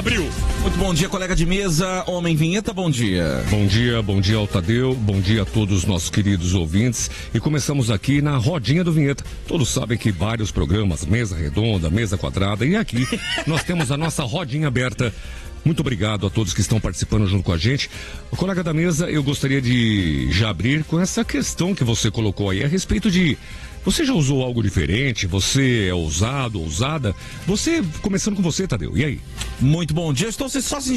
abril. Muito bom dia, colega de mesa, Homem Vinheta, bom dia. Bom dia ao Tadeu, bom dia a todos os nossos queridos ouvintes. E começamos aqui na rodinha do Vinheta. Todos sabem que vários programas, mesa redonda, mesa quadrada, e aqui nós temos a nossa rodinha aberta. Muito obrigado a todos que estão participando junto com a gente. O colega da mesa, eu gostaria de já abrir com essa questão que você colocou aí a respeito de... Você já usou algo diferente? Você é ousado, ousada? Começando com você, Tadeu, e aí? Muito bom dia, estou só